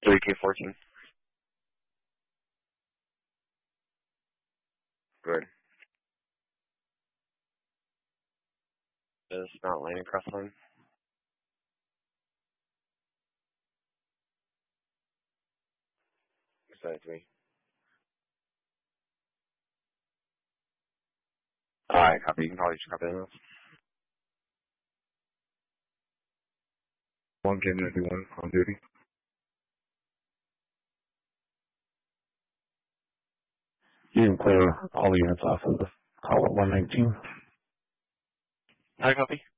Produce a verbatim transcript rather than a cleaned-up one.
three K fourteen. Good. It's not landing across line. Besides me. Alright, copy. You can probably just copy that. One K ninety-one on duty. You can clear all the units off of the tower one nineteen. Hi, copy.